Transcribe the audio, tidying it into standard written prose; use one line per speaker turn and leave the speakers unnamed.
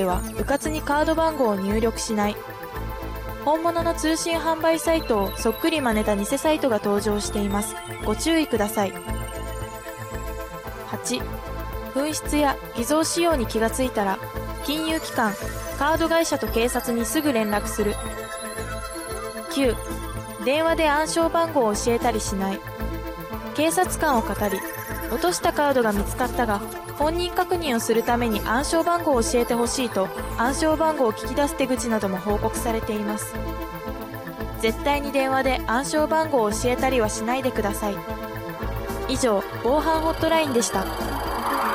は迂闊にカード番号を入力しない。本物の通信販売サイトをそっくり真似た偽サイトが登場しています。ご注意ください。8、紛失や偽造使用に気がついたら、金融機関、カード会社と警察にすぐ連絡する。9、電話で暗証番号を教えたりしない。警察官を語り、落としたカードが見つかったが、本人確認をするために暗証番号を教えてほしいと暗証番号を聞き出す手口なども報告されています。絶対に電話で暗証番号を教えたりはしないでください。以上、防犯ホットラインでした。